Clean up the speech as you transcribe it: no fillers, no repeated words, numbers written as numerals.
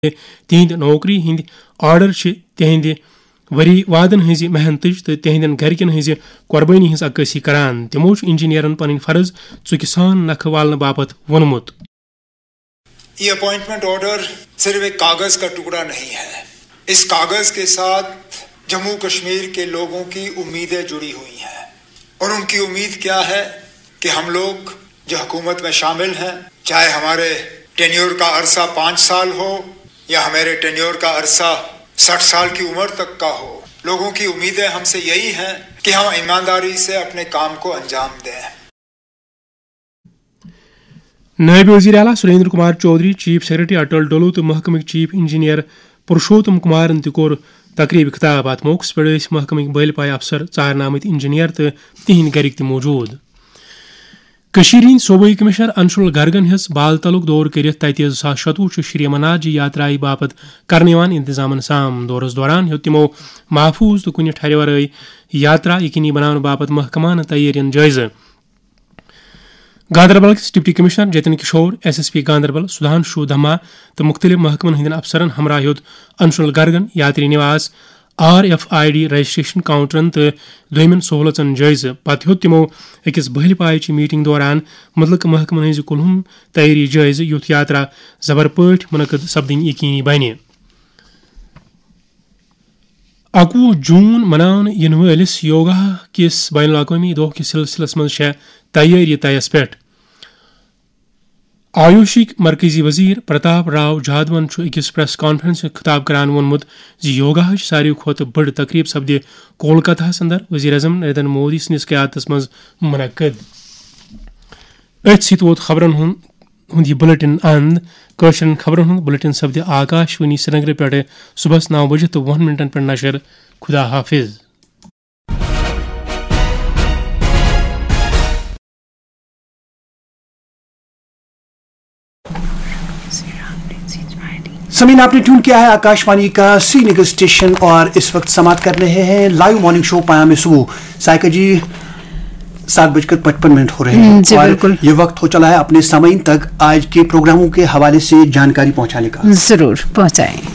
تہند نوکری ہند آرڈر تہند وری وادن ہز محنتچ تو تہندین گھرکین ہز قربانی ہز عکاسی کران. تمو انجینئرن پن فرض ژُکہِ سان نکھٕ والنہٕ باپت وونمت. یہ اپوائنٹمنٹ آرڈر صرف ایک کاغذ کا ٹکڑا نہیں ہے. اس کاغذ کے ساتھ جموں کشمیر کے لوگوں کی امیدیں جڑی ہوئی ہیں. اور ان کی امید کیا ہے کہ ہم لوگ جو حکومت میں شامل ہیں، چاہے ہمارے ٹینیور کا عرصہ 5 سال ہو یا ہمارے ٹینیور کا عرصہ 60 سال کی عمر تک کا ہو، لوگوں کی امیدیں ہم سے یہی ہیں کہ ہم ایمانداری سے اپنے کام کو انجام دیں. نائب وزیر اعلیٰ سریندر کمار چودھری، چیف سیکرٹری اٹل ڈولو تو محکمک چیف انجینئر پرشوتم کمارن کور تقریب خطاب. ات موقع پہ محکمک بل پائے افسر، ژارن آمت انجینئر تو تہند گرک تہ موجود. ہند صوبائی کمشنر انشل گرگن ہز بال تلک دور کرت تتہ 2026 شری امرناتھ جی یاترائی باپت کرنے انتظامن سام. دورس دوران ہیوت تمو محفوظ تو کنہ ٹھہرے ورائے یاترا یقینی بنانے باپت محکمانہ تیارین جائزہ. گاندربل کس ڈپٹی کمشنر جتن کشور، S S P Ganderbal Sudhanshu دھما تو مختلف محکمن ہند افسرن ہمراہ ہیوت انشل گرگن یاتری نواس، RFID رجسٹریشن کاؤنٹرن تو دویمن سہولتن جائزہ. پتہ ہیوت تمو اکس بہل پائچ میٹنگ دوران متعلق محکمن ہز کلہم تیاری جائزہ یوتھ یاترا زبر پٲٹھۍ منعقد سپدن یقینی بنہ. 21 جون مناون ین ولس یوگا کس بین الاقوامی دۄہ کس سلسلس مز تیاری تیس پہ. آیوشک مرکزی وزیر پرتاپ راؤ جادون اکس پریس کانفرنس خطاب کران وونمت یوگا ساروی کھوتہ بڑ تقریب سپدِ کولکتہ اندر وزیر اعظم نریندر مودی سندس قیادتس مز منعقد. ات ست ووت خبرن ہند یہ بلٹن اند. کٲشرین خبرن ہند بلٹن سپدِ آکاشوانی سری نگر پہ صبح 9 بجے تو 1 منٹن پہ نشر. خدا حافظ. سمین آپ نے ٹیون کیا ہے آکاشوانی کا سری نگر اسٹیشن اور اس وقت سماعت کر رہے ہیں لائیو مارننگ شو پیام صبح. سائیکا جی 7:55 ہو رہے ہیں جی اور بالکل یہ وقت ہو چلا ہے اپنے سامعین تک آج کے پروگراموں کے حوالے سے جانکاری پہنچانے کا. ضرور پہنچائیں.